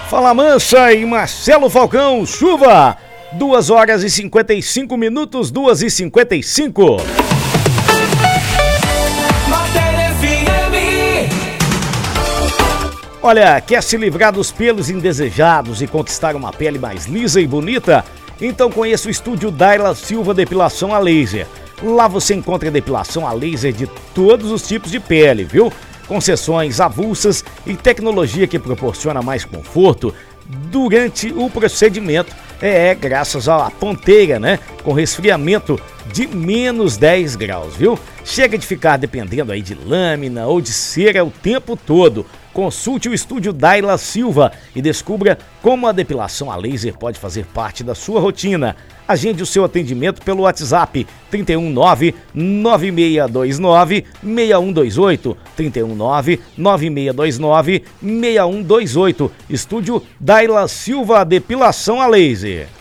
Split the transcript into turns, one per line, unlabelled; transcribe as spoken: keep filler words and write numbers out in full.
Fala Mancha e Marcelo Falcão, chuva, duas horas e cinquenta e cinco minutos, duas e cinquenta e cinco. Olha, quer se livrar dos pelos indesejados e conquistar uma pele mais lisa e bonita? Então conheça o estúdio Daila Silva Depilação a Laser. Lá você encontra depilação a laser de todos os tipos de pele, viu? Com sessões avulsas e tecnologia que proporciona mais conforto durante o procedimento. É, graças à ponteira, né? Com resfriamento de menos dez graus, viu? Chega de ficar dependendo aí de lâmina ou de cera o tempo todo. Consulte o estúdio Daila Silva e descubra como a depilação a laser pode fazer parte da sua rotina. Agende o seu atendimento pelo WhatsApp trinta e um nove, nove seis dois nove, seis um dois oito, trinta e um nove, nove seis dois nove, seis um dois oito. Estúdio Daila Silva Depilação a Laser.